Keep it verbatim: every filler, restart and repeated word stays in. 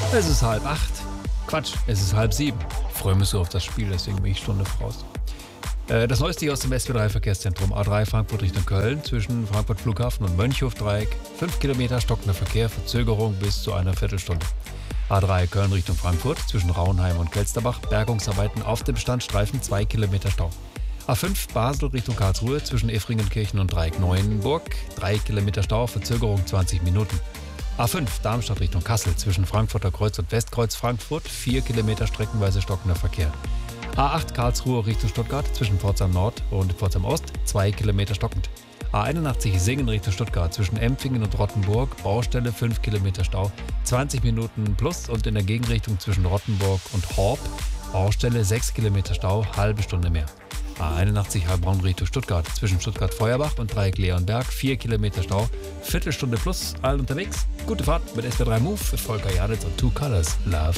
Es ist halb acht. Quatsch, es ist halb sieben. Ich freue mich so auf das Spiel, deswegen bin ich Stunde voraus. Äh, Das Neueste hier aus dem S B drei Verkehrszentrum. A drei Frankfurt Richtung Köln zwischen Frankfurt Flughafen und Mönchhof-Dreieck. fünf Kilometer stockender Verkehr, Verzögerung bis zu einer Viertelstunde. A drei Köln Richtung Frankfurt zwischen Rauenheim und Kelsterbach. Bergungsarbeiten auf dem Standstreifen, zwei Kilometer Stau. A fünf Basel Richtung Karlsruhe zwischen Efringenkirchen und Dreieck Neuenburg. drei Kilometer Stau, Verzögerung zwanzig Minuten. A fünf Darmstadt Richtung Kassel zwischen Frankfurter Kreuz und Westkreuz Frankfurt. vier Kilometer streckenweise stockender Verkehr. A acht Karlsruhe Richtung Stuttgart zwischen Pforzheim Nord und Pforzheim Ost. zwei Kilometer stockend. A einundachtzig Singen Richtung Stuttgart zwischen Empfingen und Rottenburg. Baustelle, fünf Kilometer Stau. zwanzig Minuten plus und in der Gegenrichtung zwischen Rottenburg und Horb. Baustelle, sechs Kilometer Stau, halbe Stunde mehr. A einundachtzig Heilbronn Richtung Stuttgart zwischen Stuttgart-Feuerbach und Dreieck Leonberg. vier Kilometer Stau, Viertelstunde plus, allen unterwegs. Gute Fahrt mit S B drei Move, Volker Jaditz und Two Colors. Love.